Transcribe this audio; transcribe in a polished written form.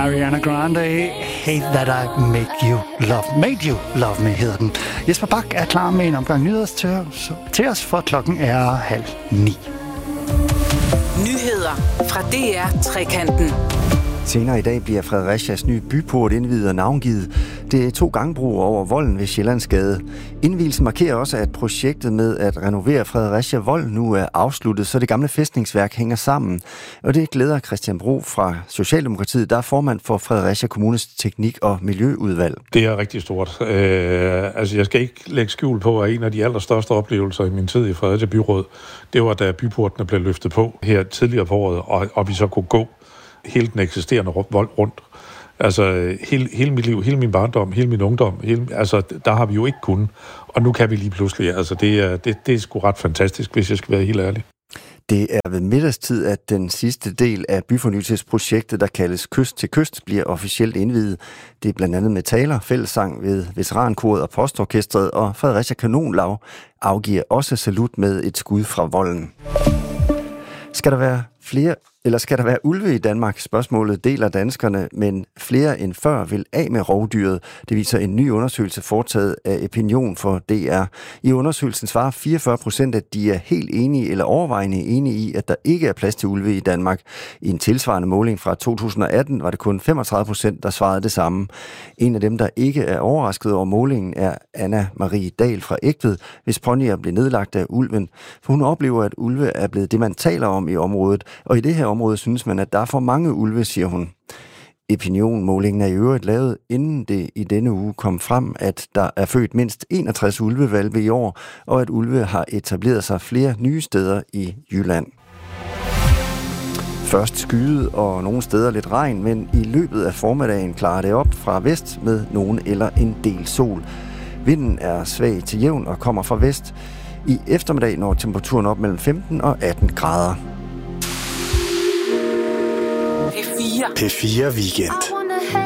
Ariana Grande, Hate That I Made You Love Me hedder den. Jesper Bak er klar med en omgang nyheder til os, for klokken er 8:30. Nyheder fra DR Trekanten. Senere i dag bliver Fredericias nye byport indviet og navngivet. Det er 2 gangbroer over volden ved Sjællandsgade. Indvielsen markerer også, at projektet med at renovere Fredericia Vold nu er afsluttet, så det gamle fæstningsværk hænger sammen. Og det glæder Christian Bro fra Socialdemokratiet, der er formand for Fredericia Kommunes teknik- og miljøudvalg. Det er rigtig stort. Jeg skal ikke lægge skjul på, at en af de allerstørste oplevelser i min tid i Fredericia Byråd, det var, da byportene blev løftet på her tidligere på året, og vi så kunne gå hele den eksisterende vold rundt. Altså, hele mit liv, hele min barndom, hele min ungdom, der har vi jo ikke kunnet. Og nu kan vi lige pludselig. Altså, det er sgu ret fantastisk, hvis jeg skal være helt ærlig. Det er ved middagstid, at den sidste del af byfornyelsesprojektet, der kaldes Kyst til Kyst, bliver officielt indviet. Det er blandt andet med taler, fællessang ved veterankoret og postorkestret, og Fredericia Kanonlaug afgiver også salut med et skud fra volden. Skal der være ulve i Danmark? Spørgsmålet deler danskerne, men flere end før vil af med rovdyret. Det viser en ny undersøgelse foretaget af Opinion for DR. I undersøgelsen svarer 44%, at de er helt enige eller overvejende enige i, at der ikke er plads til ulve i Danmark. I en tilsvarende måling fra 2018 var det kun 35%, der svarede det samme. En af dem, der ikke er overrasket over målingen, er Anna Marie Dahl fra Ægtved, hvis ponyer blev nedlagt af ulven. For hun oplever, at ulve er blevet det, man taler om i området, og i det her område synes man, at der er for mange ulve, siger hun. Opinion-målingen er i øvrigt lavet, inden det i denne uge kom frem, at der er født mindst 61 ulvehvalpe i år, og at ulve har etableret sig flere nye steder i Jylland. Først skyde og nogle steder lidt regn, men i løbet af formiddagen klarer det op fra vest med nogen eller en del sol. Vinden er svag til jævn og kommer fra vest. I eftermiddag når temperaturen op mellem 15 og 18 grader. P4 Weekend.